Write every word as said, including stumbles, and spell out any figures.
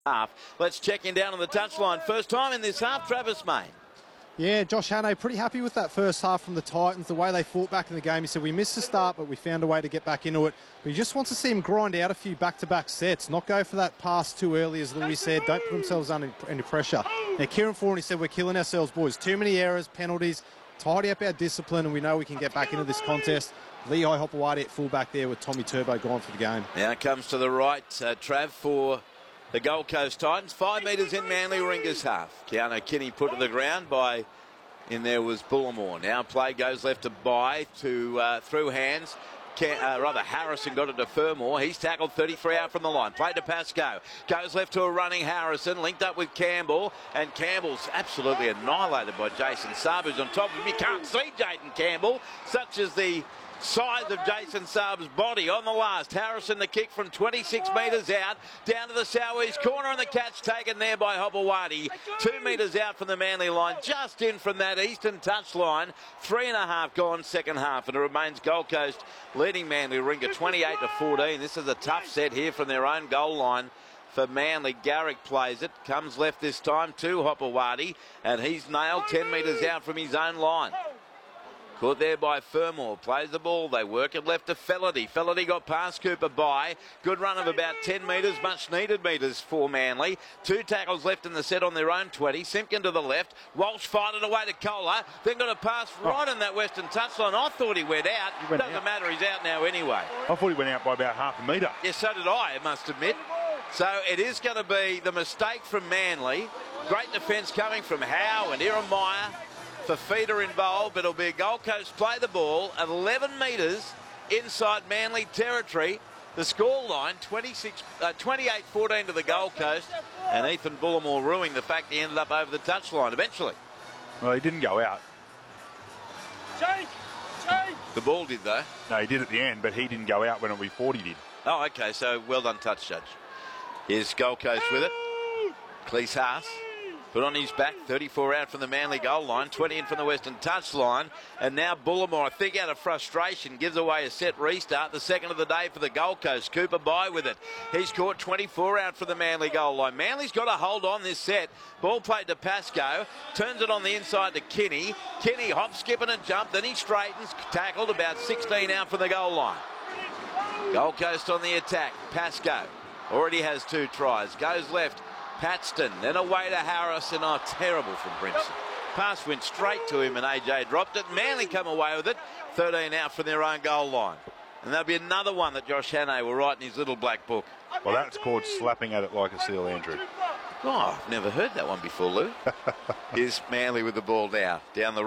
half. Let's check in down on the touchline. First time in this half, Travis Main. Yeah, Josh Hannay pretty happy with that first half from the Titans, the way they fought back in the game. He said, we missed the start, but we found a way to get back into it. But he just wants to see him grind out a few back-to-back sets, not go for that pass too early, as Louis said. Don't put themselves under, under pressure. Now, Kieran Foran said, we're killing ourselves, boys. Too many errors, penalties. Tidy up our discipline, and we know we can get back into this contest. Lehigh Hopewadi at fullback there with Tommy Turbo gone for the game. Now comes to the right, uh, Trav, for the Gold Coast Titans. Five metres in Manly Ringer's half. Keanu Kinney put to the ground by, in there was Bullimore. Now play goes left to By, to uh, through hands. Can, uh, rather, Harrison got it to Fermor. He's tackled thirty-three out from the line. Play to Pascoe. Goes left to a running Harrison. Linked up with Campbell. And Campbell's absolutely annihilated by Jason Saab, who's on top of him. You can't see Jayden Campbell, such as the size of Jason Saab's body. On the last, Harrison the kick from twenty-six metres out, down to the southeast corner, and the catch taken there by Hopewadi. Two metres out from the Manly line, just in from that eastern touch line. Three and a half gone second half, and it remains Gold Coast leading Manly Ringer twenty-eight to fourteen. This is a tough set here from their own goal line for Manly. Garrick plays it, comes left this time to Hopewadi, and he's nailed ten metres out from his own line. Caught there by Fermor, plays the ball, they work it left to Felity. Felity got past Cooper By. Good run of about ten metres, much needed metres for Manly. Two tackles left in the set on their own twenty. Simpkin to the left, Walsh fired it away to Kohler, then got a pass right oh. in that western touchline. I thought he went out, he went doesn't out. matter, he's out now anyway. I thought he went out by about half a metre. Yes, so did I, I must admit. So it is going to be the mistake from Manly. Great defence coming from Howe and Iremaya. Fafita involved, but it'll be a Gold Coast play the ball at eleven metres inside Manly territory. The score line, twenty-eight fourteen to the Gold Coast, and Ethan Bullimore ruining the fact he ended up over the touchline eventually. Well, he didn't go out. Change! Change! The ball did, though. No, he did at the end, but he didn't go out when we thought he did. Oh, OK, so well done, touch judge. Here's Gold Coast with it. Cleese Haas. Put on his back, thirty-four out from the Manly goal line, twenty in from the western touch line. And now Bullimore, I think out of frustration, gives away a set restart, the second of the day for the Gold Coast. Cooper By with it. He's caught twenty-four out from the Manly goal line. Manly's got to hold on this set. Ball played to Pascoe, turns it on the inside to Kinney. Kinney hop, skipping and jump, then he straightens, tackled about sixteen out from the goal line. Gold Coast on the attack. Pascoe already has two tries. Goes left. Paxton, then away to Harrison. Oh, terrible from Brimson. Pass went straight to him and A J dropped it. Manly come away with it. thirteen out from their own goal line. And there'll be another one that Josh Hannay will write in his little black book. Well, that's called slapping at it like a seal, Andrew. Oh, I've never heard that one before, Lou. Here's Manly with the ball now. Down the